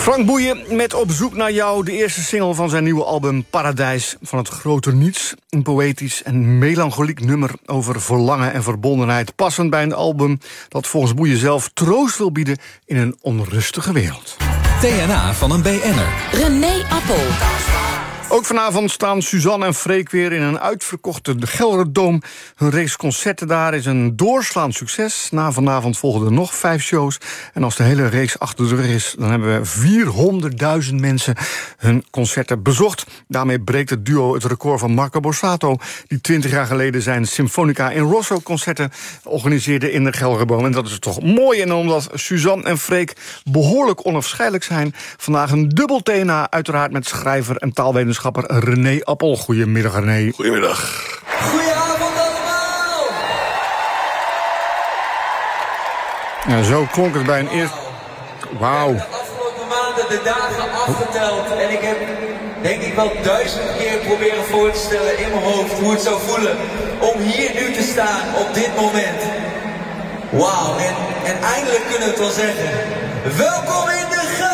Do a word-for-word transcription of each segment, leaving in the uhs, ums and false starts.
Frank Boeien met Op zoek naar jou, de eerste single van zijn nieuwe album Paradijs. Van het grote niets, een poëtisch en melancholiek nummer over verlangen en verbondenheid. Passend bij een album dat volgens Boeien zelf troost wil bieden in een onrustige wereld. T N A van een B N'er. René Appel. Ook vanavond staan Suzanne en Freek weer in een uitverkochte Gelderdoom. Hun reeks concerten daar is een doorslaand succes. Na vanavond volgen er nog vijf shows. En als de hele reeks achter de rug is, dan hebben we vierhonderdduizend mensen hun concerten bezocht. Daarmee breekt het duo het record van Marco Borsato, die twintig jaar geleden zijn Symfonica in Rosso concerten organiseerde in de Gelderdoom. En dat is toch mooi. En omdat Suzanne en Freek behoorlijk onafscheidelijk zijn, vandaag een dubbel T N A, uiteraard met schrijver en taalwetenschapper René Appel. Goedemiddag, René. Goedemiddag. Goedenavond allemaal! Ja, zo klonk het bij een eerste... Wauw. Ik heb de afgelopen maanden de dagen afgeteld. En ik heb, denk ik wel duizend keer proberen voor te stellen in mijn hoofd hoe het zou voelen om hier nu te staan op dit moment. Wauw. En, en eindelijk kunnen we het wel zeggen. Welkom in de Gelderdoom!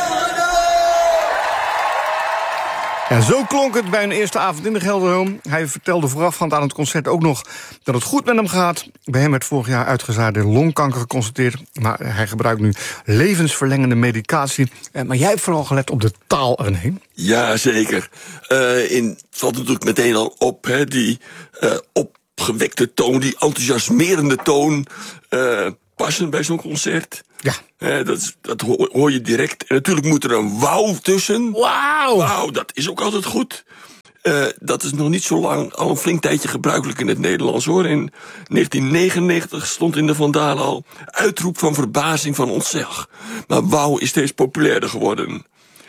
En zo klonk het bij een eerste avond in de Gelderdoom. Hij vertelde voorafgaand aan het concert ook nog dat het goed met hem gaat. Bij hem werd vorig jaar uitgezaaide longkanker geconstateerd. Maar hij gebruikt nu levensverlengende medicatie. Maar jij hebt vooral gelet op de taal, René. Ja, zeker. Uh, in, het valt natuurlijk meteen al op, hè, die uh, opgewekte toon, die enthousiasmerende toon, uh, passen bij zo'n concert. Ja. Uh, dat, is, dat hoor, hoor je direct. En natuurlijk moet er een wauw tussen. Wauw! Wauw, dat is ook altijd goed. Uh, dat is nog niet zo lang, al een flink tijdje gebruikelijk in het Nederlands, hoor. In negentien negenennegentig stond in de Vandalen al uitroep van verbazing, van ontzag. Maar wauw is steeds populairder geworden.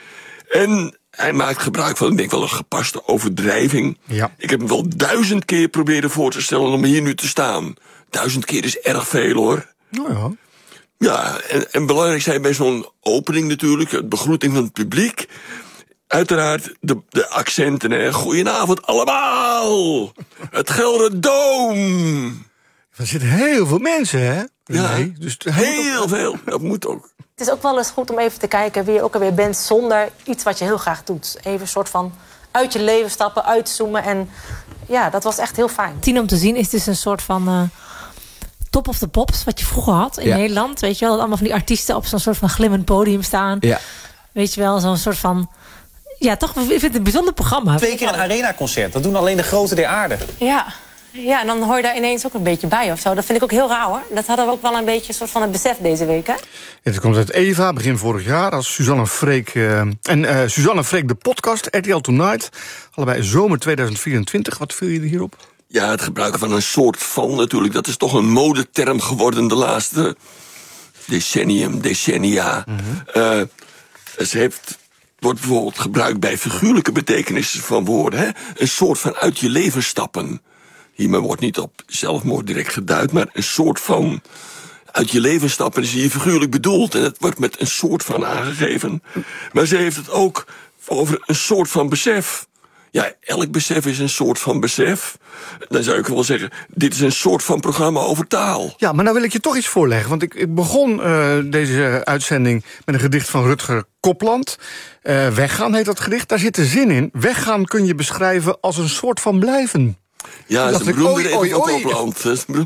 En hij maakt gebruik van, ik denk wel, een gepaste overdrijving. Ja. Ik heb hem wel duizend keer proberen voor te stellen om hier nu te staan. Duizend keer is erg veel, hoor. Nou ja. Ja, en, en belangrijk zijn bij zo'n opening natuurlijk, de begroeting van het publiek. Uiteraard de, de accenten, hè. Goedenavond allemaal! Het Gelderdoom! Er zitten heel veel mensen, hè? Ja, nee, dus heel veel. Dat moet ook. Het is ook wel eens goed om even te kijken wie je ook alweer bent zonder iets wat je heel graag doet. Even een soort van uit je leven stappen, uitzoomen. En ja, dat was echt heel fijn. Tien om te zien is dus een soort van uh, top of the pops wat je vroeger had in ja. Nederland. Weet je wel, dat allemaal van die artiesten op zo'n soort van glimmend podium staan. Ja. Weet je wel, zo'n soort van... Ja, toch, ik vind het een bijzonder programma. Twee keer een arena-concert, dat doen alleen de grote der aarde. Ja. Ja, en dan hoor je daar ineens ook een beetje bij of zo. Dat vind ik ook heel raar, hoor. Dat hadden we ook wel een beetje een soort van het besef deze week, hè? Het komt uit Eva, begin vorig jaar, als Suzanne Freek... Uh, en uh, Suzanne Freek, de podcast, R T L Tonight. Allebei zomer tweeduizend vierentwintig. Wat viel je er hierop? Ja, het gebruiken van een soort van natuurlijk. Dat is toch een modeterm geworden de laatste decennium, decennia. Mm-hmm. Uh, ze heeft... wordt bijvoorbeeld gebruikt bij figuurlijke betekenissen van woorden. Hè? Een soort van uit je leven stappen. Hiermee wordt niet op zelfmoord direct geduid, maar een soort van uit je leven stappen is hier figuurlijk bedoeld. En het wordt met een soort van aangegeven. Maar ze heeft het ook over een soort van besef. Ja, elk besef is een soort van besef. Dan zou ik wel zeggen, dit is een soort van programma over taal. Ja, maar nou wil ik je toch iets voorleggen. Want ik, ik begon uh, deze uitzending met een gedicht van Rutger Kopland. Uh, Weggaan heet dat gedicht. Daar zit de zin in. Weggaan kun je beschrijven als een soort van blijven. Ja, dat is een beroemde reden van Kopland.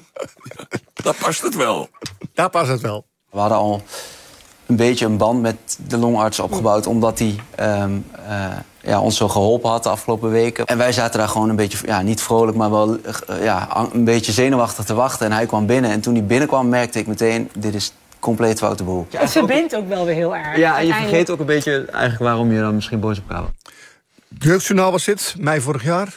Daar past het wel. Daar past het wel. We hadden al een beetje een band met de longarts opgebouwd, omdat hij um, uh, ja, ons zo geholpen had de afgelopen weken. En wij zaten daar gewoon een beetje, ja, niet vrolijk, maar wel uh, ja, een beetje zenuwachtig te wachten. En hij kwam binnen en toen hij binnenkwam merkte ik meteen, dit is compleet foute boel. Het verbindt ook wel weer heel erg. Ja, en je vergeet ook een beetje eigenlijk waarom je dan misschien boos op elkaar was. Jeugdjournaal was dit, mei vorig jaar.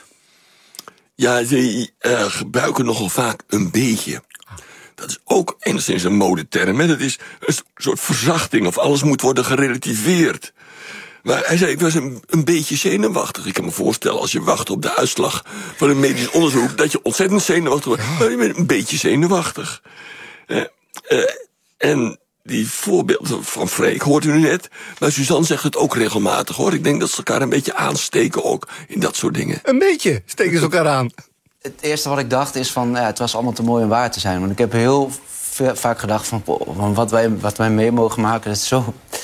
Ja, ze uh, gebruiken nogal vaak een beetje. Dat is ook enigszins een modeterm. Hè? Dat is een soort verzachting of alles moet worden gerelativeerd. Maar hij zei, ik was een, een beetje zenuwachtig. Ik kan me voorstellen, als je wacht op de uitslag van een medisch onderzoek, dat je ontzettend zenuwachtig wordt. Ja. Maar je bent een beetje zenuwachtig. Uh, uh, en die voorbeelden van Freek hoort u nu net. Maar Suzanne zegt het ook regelmatig, hoor. Ik denk dat ze elkaar een beetje aansteken ook in dat soort dingen. Een beetje steken ze elkaar aan. Het eerste wat ik dacht is van, ja, het was allemaal te mooi om waar te zijn. Want ik heb heel vaak gedacht van, van wat, wij, wat wij mee mogen maken, dat is zo...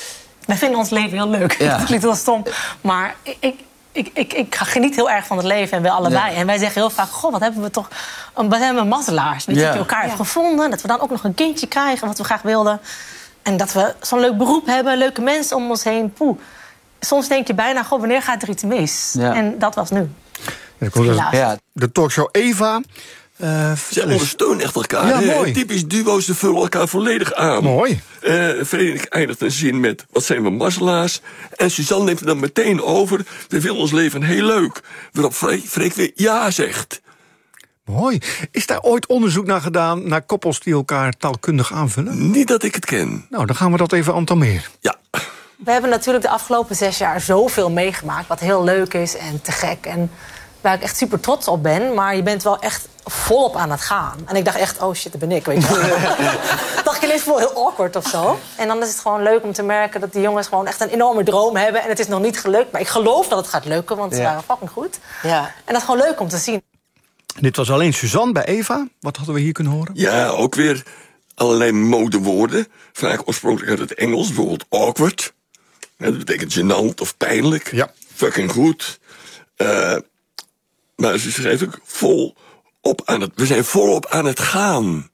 wij vinden ons leven heel leuk. Ja. Dat klinkt heel stom. Maar ik, ik, ik, ik, ik geniet heel erg van het leven en we allebei. Ja. En wij zeggen heel vaak, goh, wat hebben we toch... Wat hebben we mazzelaars. Weet je, Ja. dat je elkaar Ja. heeft gevonden. Dat we dan ook nog een kindje krijgen, wat we graag wilden. En dat we zo'n leuk beroep hebben, leuke mensen om ons heen. Poeh. Soms denk je bijna, goh, wanneer gaat er iets mis? Ja. En dat was nu. Ja, ik hoor dat- Helaas. Ja, De talkshow Eva. Uh, Zij ondersteunen echt elkaar. Ja, hè? mooi. Typisch duo's, ze vullen elkaar volledig aan. Mooi. Uh, Frederik eindigt een zin met, wat zijn we mazzelaars? En Suzanne neemt het dan meteen over. We vinden ons leven heel leuk. Waarop Freek, Freek weer ja zegt. Mooi. Is daar ooit onderzoek naar gedaan... naar koppels die elkaar taalkundig aanvullen? Niet dat ik het ken. Nou, dan gaan we dat even entameren. Ja. We hebben natuurlijk de afgelopen zes jaar zoveel meegemaakt... wat heel leuk is en te gek. En waar ik echt super trots op ben. Maar je bent wel echt volop aan het gaan. En ik dacht echt, oh shit, dat ben ik, weet je wel. dacht ik ineens wel heel awkward of zo. En dan is het gewoon leuk om te merken dat die jongens gewoon echt een enorme droom hebben. En het is nog niet gelukt. Maar ik geloof dat het gaat lukken, want ze Ja. waren fucking goed. Ja. En dat is gewoon leuk om te zien. Dit was alleen Suzanne bij Eva. Wat hadden we hier kunnen horen? Ja, ook weer allerlei modewoorden. Vaak oorspronkelijk uit het Engels, bijvoorbeeld awkward. Ja, dat betekent gênant of pijnlijk. Ja. Fucking goed. Uh, maar ze schreef ook vol op aan het... We zijn volop aan het gaan.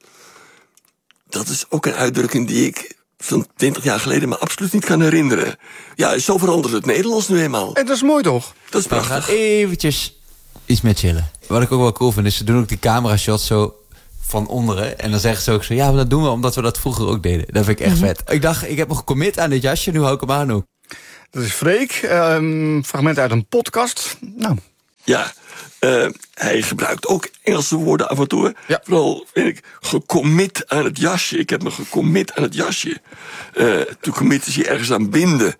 Dat is ook een uitdrukking die ik van twintig jaar geleden me absoluut niet kan herinneren. Ja, zo verandert het Nederlands nu eenmaal. En dat is mooi, toch? Dat is We gaan prachtig. eventjes iets meer chillen. Wat ik ook wel cool vind, is ze doen ook die camera shots zo van onderen. En dan zeggen ze ook zo, ja, maar dat doen we omdat we dat vroeger ook deden. Dat vind ik echt vet. Ik dacht, ik heb me gecommit aan dit jasje, nu hou ik hem aan ook. Dat is Freek. Um, fragment uit een podcast. Nou, Ja, uh, hij gebruikt ook Engelse woorden af en toe. Ja. Vooral vind ik gecommit aan het jasje. Ik heb me gecommit aan het jasje. Uh, to commit is je ergens aan binden.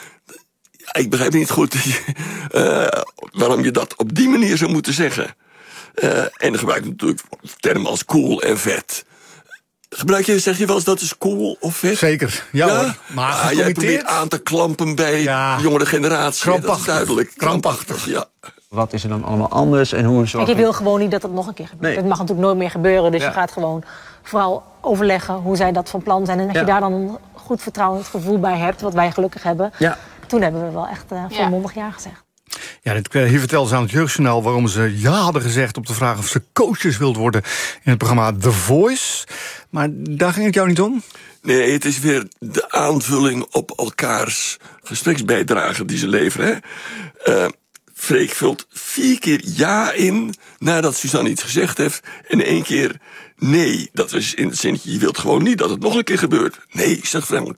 Ja, ik begrijp niet goed uh, waarom je dat op die manier zou moeten zeggen. Uh, en dan gebruik je natuurlijk termen als cool en vet. Gebruik je, zeg je wel eens dat is cool of vet? zeker. Ja, Ja? hoor. Maar Ah, jij gecommitteerd? probeert aan te klampen bij Ja. de jongere generatie. Dat Krampachtig. is duidelijk. Krampachtig. Ja. wat is er dan allemaal anders en hoe En zorg je wil gewoon niet dat het nog een keer gebeurt. Nee. Het mag natuurlijk nooit meer gebeuren. Dus Ja. je gaat gewoon vooral overleggen hoe zij dat van plan zijn. En dat Ja. je daar dan een goed vertrouwend gevoel bij hebt. Wat wij gelukkig hebben. Ja. Toen hebben we wel echt uh, volmondig ja gezegd. Ja, dit, hier vertelde ze aan het Jeugdjournaal waarom ze ja hadden gezegd op de vraag of ze coaches wilde worden in het programma The Voice. Maar daar ging het jou niet om? Nee, het is weer de aanvulling op elkaars gespreksbijdragen die ze leveren. Hè? Uh, Freek vult vier keer ja in nadat Suzanne iets gezegd heeft. En één keer nee. Dat is in het zinnetje, je wilt gewoon niet dat het nog een keer gebeurt. Nee, zegt Freek.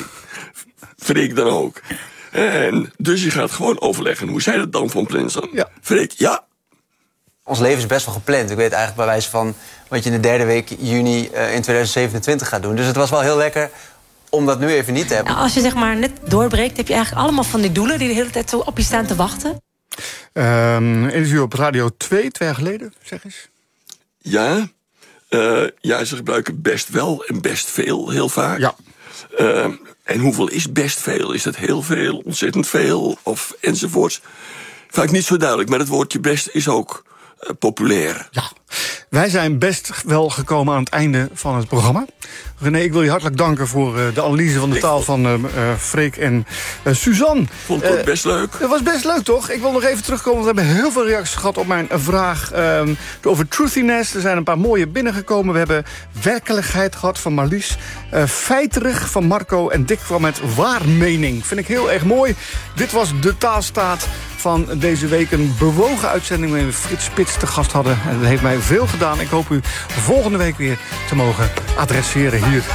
Freek dan ook. En dus je gaat gewoon overleggen. Hoe zij dat dan van plan zijn? Ja. Freek, ja. Ons leven is best wel gepland. Ik weet eigenlijk bij wijze van wat je in de derde week juni uh, in twintig zevenentwintig gaat doen. Dus het was wel heel lekker om dat nu even niet te hebben. Nou, als je zeg maar net doorbreekt, heb je eigenlijk allemaal van die doelen die de hele tijd zo op je staan te wachten. Um, interview op Radio twee, twee jaar geleden, zeg eens. Ja. Uh, ja, ze gebruiken best wel en best veel, heel vaak. Ja. Uh, en hoeveel is best veel? Is dat heel veel, ontzettend veel of enzovoorts? Vaak niet zo duidelijk, maar het woordje best is ook uh, populair. Ja, wij zijn best wel gekomen aan het einde van het programma. René, ik wil je hartelijk danken voor uh, de analyse van de taal van uh, uh, Freek en uh, Suzanne. Vond het ook Uh, best leuk. Dat was best leuk, toch? Ik wil nog even terugkomen, want we hebben heel veel reacties gehad op mijn vraag um, over truthiness. Er zijn een paar mooie binnengekomen. We hebben werkelijkheid gehad van Marlies. Uh, feiterig van Marco en Dick kwam met waarmening. Vind ik heel erg mooi. Dit was De Taalstaat van deze week. Een bewogen uitzending waarin we Frits Spits te gast hadden. En dat heeft mij veel gedaan. Ik hoop u volgende week weer te mogen adresseren hier.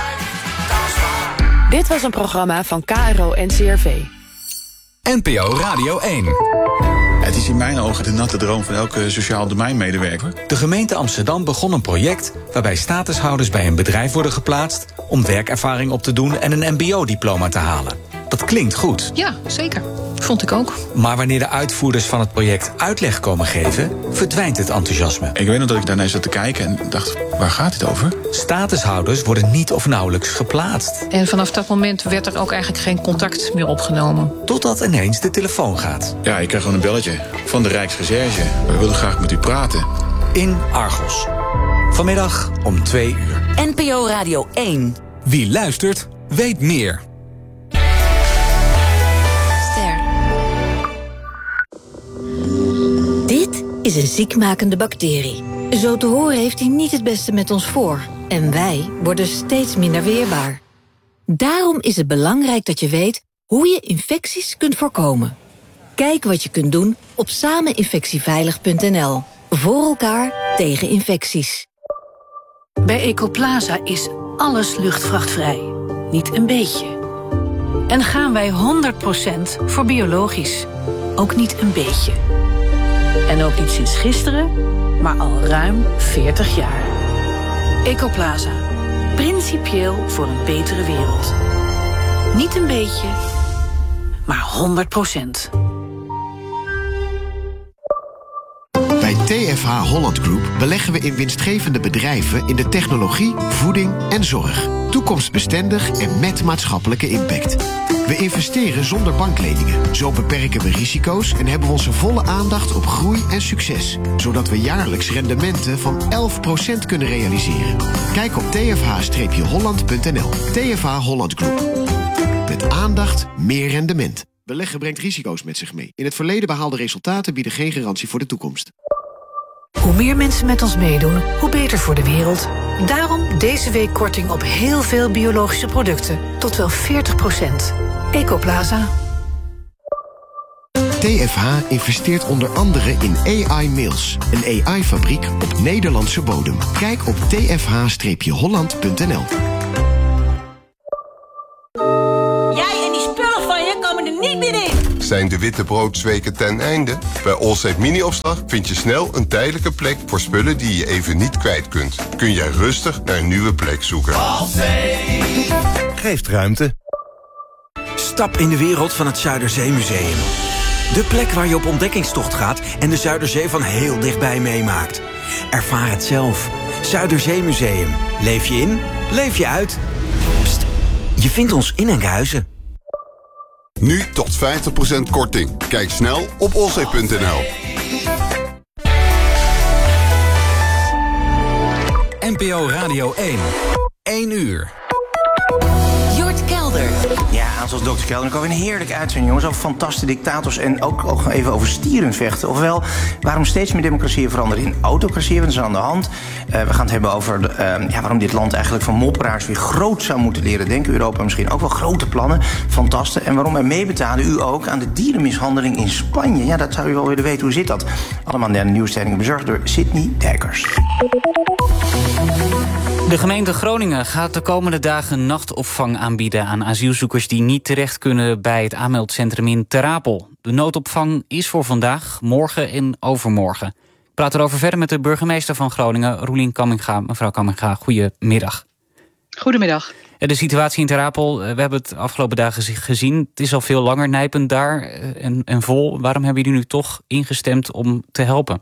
Dit was een programma van K R O N C R V. N P O Radio één. Het is in mijn ogen de natte droom van elke sociaal domeinmedewerker. De gemeente Amsterdam begon een project waarbij statushouders bij een bedrijf worden geplaatst om werkervaring op te doen en een M B O-diploma te halen. Dat klinkt goed. Ja, zeker. Vond ik ook. Maar wanneer de uitvoerders van het project uitleg komen geven, verdwijnt het enthousiasme. Ik weet nog dat ik daarnaar zat te kijken en dacht, waar gaat dit over? Statushouders worden niet of nauwelijks geplaatst. En vanaf dat moment werd er ook eigenlijk geen contact meer opgenomen. Totdat ineens de telefoon gaat. Ja, ik kreeg gewoon een belletje van de Rijksrecherche. We willen graag met u praten. In Argos. Vanmiddag om twee uur. N P O Radio één. Wie luistert, weet meer. is een ziekmakende bacterie. Zo te horen heeft hij niet het beste met ons voor. En wij worden steeds minder weerbaar. Daarom is het belangrijk dat je weet hoe je infecties kunt voorkomen. Kijk wat je kunt doen op sameninfectieveilig punt n l. Voor elkaar tegen infecties. Bij Ecoplaza is alles luchtvrachtvrij. Niet een beetje. En gaan wij honderd procent voor biologisch. Ook niet een beetje. En ook niet sinds gisteren, maar al ruim veertig jaar. Ecoplaza. Principieel voor een betere wereld. Niet een beetje, maar honderd procent. Bij T F H Holland Group beleggen we in winstgevende bedrijven in de technologie, voeding en zorg. Toekomstbestendig en met maatschappelijke impact. We investeren zonder bankleningen. Zo beperken we risico's en hebben we onze volle aandacht op groei en succes. Zodat we jaarlijks rendementen van elf procent kunnen realiseren. Kijk op t f h holland punt n l. T F H Holland Group. Met aandacht meer rendement. Beleggen brengt risico's met zich mee. In het verleden behaalde resultaten bieden geen garantie voor de toekomst. Hoe meer mensen met ons meedoen, hoe beter voor de wereld. Daarom deze week korting op heel veel biologische producten. Tot wel veertig procent. Ecoplaza. T F H investeert onder andere in A I-mails. Een A I-fabriek op Nederlandse bodem. Kijk op t f h holland punt n l. Jij en die spullen van je komen er niet meer in. Zijn de witte broodsweken ten einde? Bij Allsafe Mini-opslag vind je snel een tijdelijke plek voor spullen die je even niet kwijt kunt. Kun jij rustig naar een nieuwe plek zoeken. Allsafe geeft ruimte. Stap in de wereld van het Zuiderzeemuseum. De plek waar je op ontdekkingstocht gaat en de Zuiderzee van heel dichtbij meemaakt. Ervaar het zelf. Zuiderzeemuseum. Leef je in, leef je uit. Pst, je vindt ons in Enkhuizen. Nu tot vijftig procent korting. Kijk snel op allsafe punt n l. N P O Radio één. één uur. Jort Kelder. Ja, zoals dokter Kelder. Ik een heerlijk uitzending, jongens. Over fantastische dictators en ook, ook even over stieren vechten. Ofwel, waarom steeds meer democratieën veranderen in autocratieën. Wat is er aan de hand? Uh, we gaan het hebben over de, uh, ja, waarom dit land eigenlijk van mopperaars weer groot zou moeten leren denken. Europa misschien ook wel grote plannen. Fantastisch. En waarom wij meebetalen, u ook, aan de dierenmishandeling in Spanje. Ja, dat zou u wel willen weten. Hoe zit dat? Allemaal de nieuwsstellingen bezorgd door Sydney Dijkers. De gemeente Groningen gaat de komende dagen nachtopvang aanbieden aan asielzoekers die niet terecht kunnen bij het aanmeldcentrum in Ter Apel. De noodopvang is voor vandaag, morgen en overmorgen. Ik praat erover verder met de burgemeester van Groningen, Roelien Kamminga. Mevrouw Kamminga, goedemiddag. Goedemiddag. De situatie in Ter Apel, we hebben het de afgelopen dagen gezien. Het is al veel langer nijpend daar en, en vol. Waarom hebben jullie nu toch ingestemd om te helpen?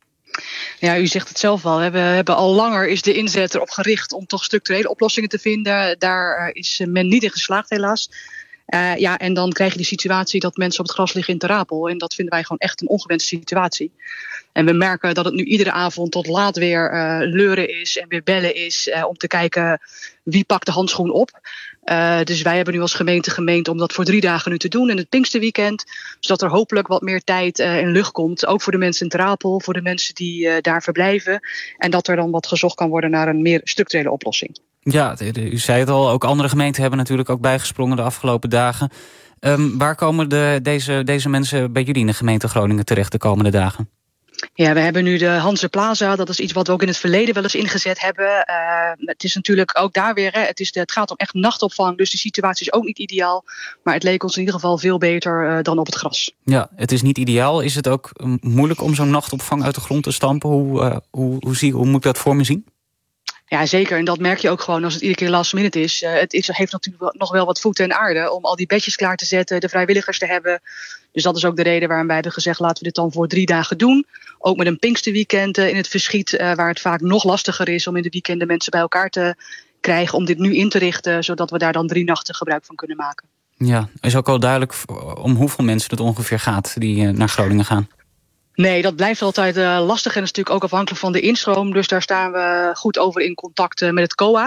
Ja, u zegt het zelf al. We hebben al langer is de inzet erop gericht om toch structurele oplossingen te vinden. Daar is men niet in geslaagd, helaas. Uh, ja, en dan krijg je de situatie dat mensen op het gras liggen in Ter Apel. En dat vinden wij gewoon echt een ongewenste situatie. En we merken dat het nu iedere avond tot laat weer uh, leuren is en weer bellen is. Uh, om te kijken wie pakt de handschoen op. Uh, dus wij hebben nu als gemeente gemeend om dat voor drie dagen nu te doen in het Pinksterweekend. Zodat er hopelijk wat meer tijd uh, in lucht komt. Ook voor de mensen in Ter Apel, voor de mensen die uh, daar verblijven. En dat er dan wat gezocht kan worden naar een meer structurele oplossing. Ja, u zei het al, ook andere gemeenten hebben natuurlijk ook bijgesprongen de afgelopen dagen. Um, waar komen de, deze, deze mensen bij jullie in de gemeente Groningen terecht de komende dagen? Ja, we hebben nu de Hanse Plaza. Dat is iets wat we ook in het verleden wel eens ingezet hebben. Uh, het is natuurlijk ook daar weer, hè, het, is de, het gaat om echt nachtopvang. Dus de situatie is ook niet ideaal. Maar het leek ons in ieder geval veel beter uh, dan op het gras. Ja, het is niet ideaal. Is het ook moeilijk om zo'n nachtopvang uit de grond te stampen? Hoe, uh, hoe, hoe, zie, hoe moet ik dat voor me zien? Ja, zeker. En dat merk je ook gewoon als het iedere keer last minute is. Uh, het is, heeft natuurlijk nog wel wat voeten en aarde om al die bedjes klaar te zetten, de vrijwilligers te hebben. Dus dat is ook de reden waarom wij hebben gezegd, laten we dit dan voor drie dagen doen. Ook met een Pinksterweekend uh, in het verschiet, uh, waar het vaak nog lastiger is om in de weekenden mensen bij elkaar te krijgen, om dit nu in te richten, zodat we daar dan drie nachten gebruik van kunnen maken. Ja, is ook al duidelijk om hoeveel mensen het ongeveer gaat die uh, naar Groningen gaan? Nee, dat blijft altijd uh, lastig en is natuurlijk ook afhankelijk van de instroom. Dus daar staan we goed over in contact uh, met het C O A.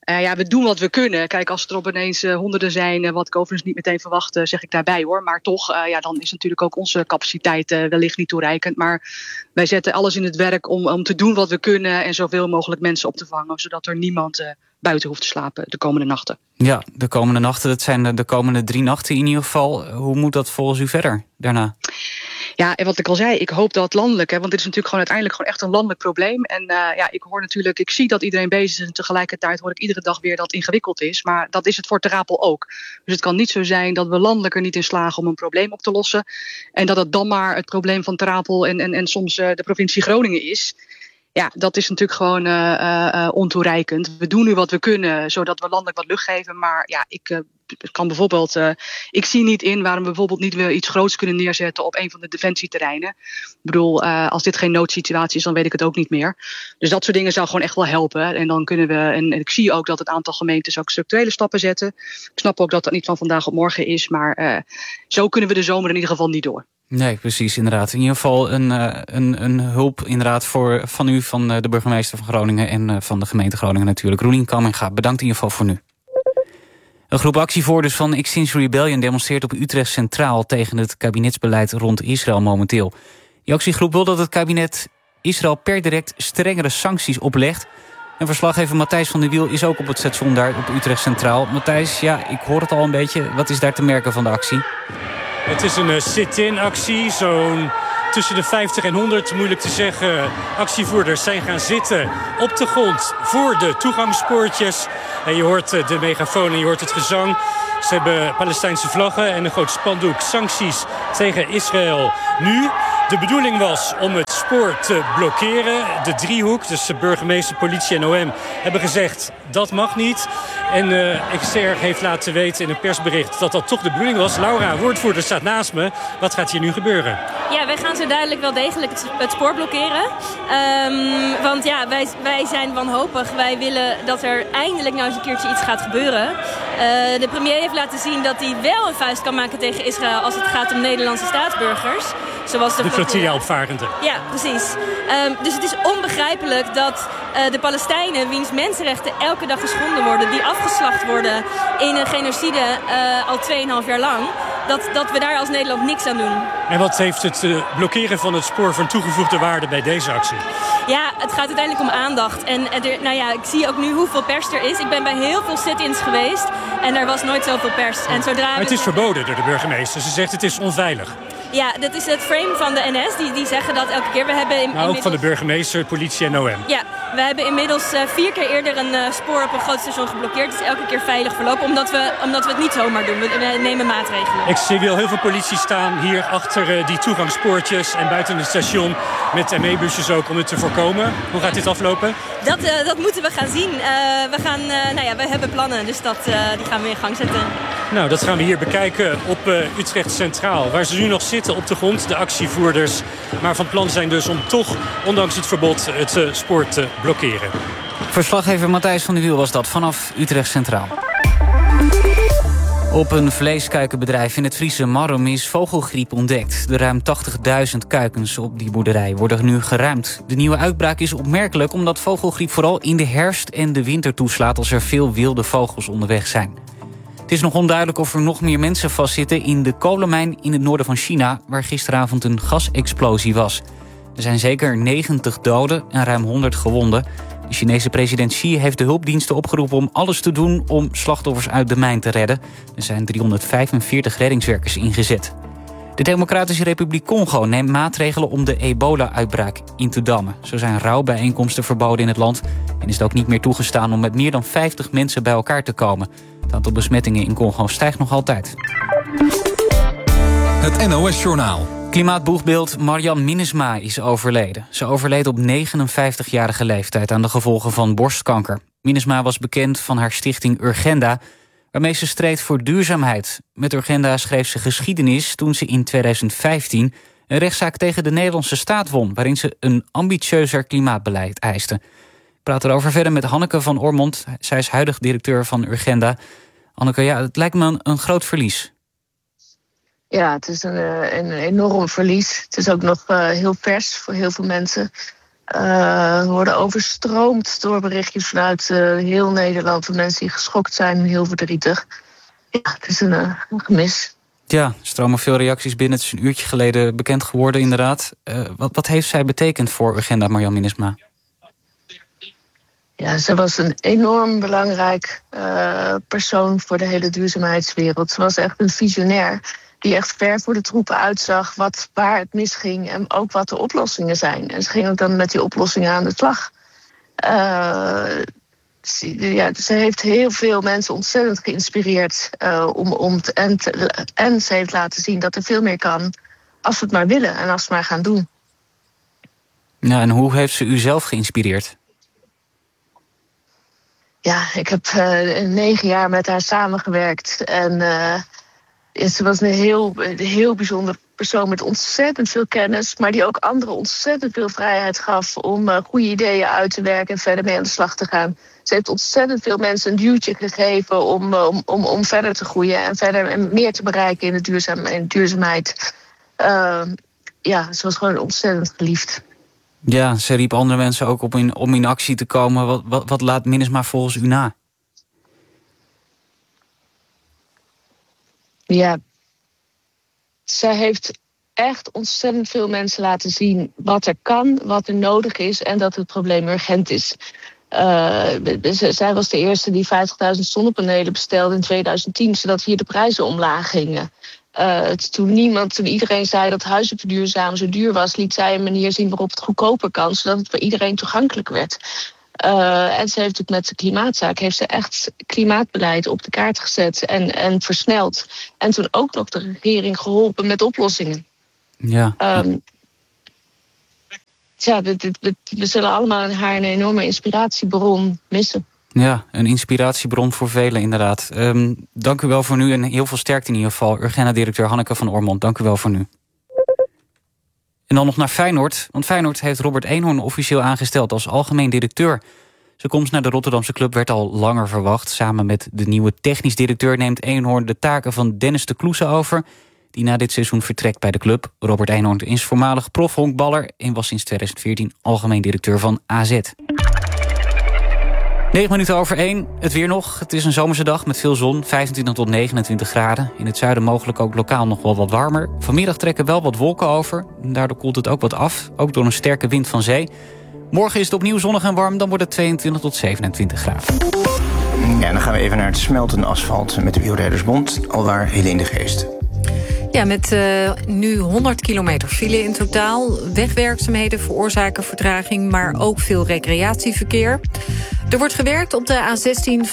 Uh, ja, we doen wat we kunnen. Kijk, als er op ineens uh, honderden zijn, uh, wat ik overigens niet meteen verwacht, uh, zeg ik daarbij hoor. Maar toch, uh, ja, dan is natuurlijk ook onze capaciteit uh, wellicht niet toereikend. Maar wij zetten alles in het werk om, om te doen wat we kunnen en zoveel mogelijk mensen op te vangen, zodat er niemand uh, buiten hoeft te slapen de komende nachten. Ja, de komende nachten, dat zijn de, de komende drie nachten in ieder geval. Hoe moet dat volgens u verder daarna? Ja, en wat ik al zei, ik hoop dat landelijk, hè, want dit is natuurlijk gewoon uiteindelijk gewoon echt een landelijk probleem. En uh, ja, ik hoor natuurlijk, ik zie dat iedereen bezig is en tegelijkertijd hoor ik iedere dag weer dat het ingewikkeld is. Maar dat is het voor Ter Apel ook. Dus het kan niet zo zijn dat we landelijk er niet in slagen om een probleem op te lossen. En dat het dan maar het probleem van Ter Apel en, en, en soms uh, de provincie Groningen is. Ja, dat is natuurlijk gewoon uh, uh, ontoereikend. We doen nu wat we kunnen, zodat we landelijk wat lucht geven. Maar ja, ik uh, kan bijvoorbeeld, uh, ik zie niet in waarom we bijvoorbeeld niet weer iets groots kunnen neerzetten op een van de defensieterreinen. Ik bedoel, uh, als dit geen noodsituatie is, dan weet ik het ook niet meer. Dus dat soort dingen zou gewoon echt wel helpen. En dan kunnen we, en ik zie ook dat het aantal gemeentes ook structurele stappen zetten. Ik snap ook dat dat niet van vandaag op morgen is, maar uh, zo kunnen we de zomer in ieder geval niet door. Nee, precies, inderdaad. In ieder geval een, een, een hulp inderdaad voor, van u, van de burgemeester van Groningen en van de gemeente Groningen natuurlijk. Roelien Kamminga, bedankt in ieder geval voor nu. Een groep actievoerders van Extinction Rebellion demonstreert op Utrecht Centraal tegen het kabinetsbeleid rond Israël momenteel. Die actiegroep wil dat het kabinet Israël per direct strengere sancties oplegt. En verslaggever Matthijs van der Wiel is ook op het station daar op Utrecht Centraal. Matthijs, ja, ik hoor het al een beetje. Wat is daar te merken van de actie? Het is een uh, sit-in actie, zo'n tussen de vijftig en honderd, moeilijk te zeggen. Actievoerders zijn gaan zitten op de grond voor de toegangspoortjes. En je hoort uh, de megafoon en je hoort het gezang. Ze hebben Palestijnse vlaggen en een groot spandoek. Sancties tegen Israël. Nu, de bedoeling was om het spoor te blokkeren. De driehoek, dus de burgemeester, politie en O M, hebben gezegd dat mag niet. En uh, X R heeft laten weten in een persbericht dat dat toch de bedoeling was. Laura, woordvoerder, staat naast me. Wat gaat hier nu gebeuren? Ja, wij gaan zo duidelijk wel degelijk het, het spoor blokkeren. Um, want ja, wij, wij zijn wanhopig. Wij willen dat er eindelijk nou eens een keertje iets gaat gebeuren. Uh, de premier heeft laten zien dat hij wel een vuist kan maken tegen Israël als het gaat om Nederlandse staatsburgers. Zoals de, de flotilla-opvarenden. Ja, precies. Um, dus het is onbegrijpelijk dat uh, de Palestijnen, wiens mensenrechten elke dag geschonden worden, die afgeslacht worden in een genocide uh, al tweeënhalf jaar lang, dat, dat we daar als Nederland niks aan doen. En wat heeft het uh, blokkeren van het spoor van toegevoegde waarde bij deze actie? Ja, het gaat uiteindelijk om aandacht. En er, nou ja, ik zie ook nu hoeveel pers er is. Ik ben bij heel veel sit-ins geweest en er was nooit zoveel pers. En zodra maar het is verboden door de burgemeester. Ze zegt het is onveilig. Ja, dat is het frame van de N S. Die, die zeggen dat elke keer. We hebben in, maar ook van de burgemeester, politie en O M. Ja, we hebben inmiddels uh, vier keer eerder een uh, spoor op een groot station geblokkeerd. Het is elke keer veilig verlopen, omdat we, omdat we het niet zomaar doen. We, we nemen maatregelen. Ik zie wel heel veel politie staan hier achter uh, die toegangspoortjes en buiten het station met M E-busjes ook om het te voorkomen. Hoe gaat dit aflopen? Dat, uh, dat moeten we gaan zien. Uh, we, gaan, uh, nou ja, we hebben plannen, dus dat, uh, die gaan we in gang zetten. Nou, dat gaan we hier bekijken op uh, Utrecht Centraal, waar ze nu nog zitten op de grond, de actievoerders. Maar van plan zijn dus om toch, ondanks het verbod, het uh, spoor te blokkeren. Verslaggever Matthijs van der Wiel was dat vanaf Utrecht Centraal. Op een vleeskuikenbedrijf in het Friese Marrum is vogelgriep ontdekt. De ruim tachtigduizend kuikens op die boerderij worden nu geruimd. De nieuwe uitbraak is opmerkelijk omdat vogelgriep vooral in de herfst en de winter toeslaat als er veel wilde vogels onderweg zijn. Het is nog onduidelijk of er nog meer mensen vastzitten in de kolenmijn in het noorden van China, waar gisteravond een gasexplosie was. Er zijn zeker negentig doden en ruim honderd gewonden. De Chinese president Xi heeft de hulpdiensten opgeroepen om alles te doen om slachtoffers uit de mijn te redden. Er zijn driehonderdvijfenveertig reddingswerkers ingezet. De Democratische Republiek Congo neemt maatregelen om de ebola-uitbraak in te dammen. Zo zijn rouwbijeenkomsten verboden in het land en is het ook niet meer toegestaan om met meer dan vijftig mensen bij elkaar te komen. Het aantal besmettingen in Congo stijgt nog altijd. Het N O S-journaal. Klimaatboegbeeld Marianne Minnesma is overleden. Ze overleed op negenenvijftigjarige leeftijd aan de gevolgen van borstkanker. Minnesma was bekend van haar stichting Urgenda, waarmee ze streed voor duurzaamheid. Met Urgenda schreef ze geschiedenis toen ze in tweeduizend vijftien... een rechtszaak tegen de Nederlandse staat won, waarin ze een ambitieuzer klimaatbeleid eiste. Ik praat erover verder met Hanneke van Ormond. Zij is huidig directeur van Urgenda. Hanneke, ja, het lijkt me een, een groot verlies. Ja, het is een, een enorm verlies. Het is ook nog uh, heel vers voor heel veel mensen. Uh, we worden overstroomd door berichtjes vanuit uh, heel Nederland van mensen die geschokt zijn en heel verdrietig. Ja, het is een, uh, een gemis. Ja, er stromen veel reacties binnen. Het is een uurtje geleden bekend geworden, inderdaad. Uh, wat, wat heeft zij betekend voor Urgenda, Marjan Minnesma? Ja, ze was een enorm belangrijk uh, persoon voor de hele duurzaamheidswereld. Ze was echt een visionair die echt ver voor de troepen uitzag wat, waar het misging en ook wat de oplossingen zijn. En ze ging ook dan met die oplossingen aan de slag. Uh, ze, ja, ze heeft heel veel mensen ontzettend geïnspireerd. Uh, om, om te, en, te, en ze heeft laten zien dat er veel meer kan als we het maar willen en als we het maar gaan doen. Ja, en hoe heeft ze u zelf geïnspireerd? Ja, ik heb uh, negen jaar met haar samengewerkt. En uh, ze was een heel, een heel bijzonder persoon met ontzettend veel kennis, maar die ook anderen ontzettend veel vrijheid gaf om uh, goede ideeën uit te werken en verder mee aan de slag te gaan. Ze heeft ontzettend veel mensen een duwtje gegeven om, uh, om, om, om verder te groeien en verder en meer te bereiken in de, duurzaam, in de duurzaamheid. Uh, ja, ze was gewoon ontzettend geliefd. Ja, ze riep andere mensen ook op in, om in actie te komen. Wat, wat, wat laat Minnesma volgens u na? Ja, zij heeft echt ontzettend veel mensen laten zien wat er kan, wat er nodig is en dat het probleem urgent is. Uh, zij was de eerste die vijftigduizend zonnepanelen bestelde in tweeduizend tien, zodat hier de prijzen omlaag gingen. Uh, toen, niemand, toen iedereen zei dat huizen verduurzamen zo duur was, liet zij een manier zien waarop het goedkoper kan, zodat het voor iedereen toegankelijk werd. Uh, en ze heeft het met de klimaatzaak heeft ze echt klimaatbeleid op de kaart gezet en, en versneld. En toen ook nog de regering geholpen met oplossingen. Ja. Um, ja, we, we, we zullen allemaal haar een enorme inspiratiebron missen. Ja, een inspiratiebron voor velen inderdaad. Um, dank u wel voor nu en heel veel sterkte in ieder geval. Urgenda-directeur Hanneke van Ormond, dank u wel voor nu. En dan nog naar Feyenoord, want Feyenoord heeft Robert Eenhoorn officieel aangesteld als algemeen directeur. Zijn komst naar de Rotterdamse club werd al langer verwacht. Samen met de nieuwe technisch directeur neemt Eenhoorn de taken van Dennis de Kloese over, die na dit seizoen vertrekt bij de club. Robert Eenhoorn is voormalig profhonkballer en was sinds tweeduizend veertien algemeen directeur van A Z. negen minuten over één. Het weer nog. Het is een zomerse dag met veel zon. vijfentwintig tot negenentwintig graden. In het zuiden mogelijk ook lokaal nog wel wat warmer. Vanmiddag trekken wel wat wolken over. Daardoor koelt het ook wat af. Ook door een sterke wind van zee. Morgen is het opnieuw zonnig en warm. Dan wordt het tweeëntwintig tot zevenentwintig graden. Ja, dan gaan we even naar het smeltende asfalt met de Wielrijdersbond. Alwaar Helene de Geest. Ja, met uh, nu honderd kilometer file in totaal. Wegwerkzaamheden veroorzaken vertraging, maar ook veel recreatieverkeer. Er wordt gewerkt op de A zestien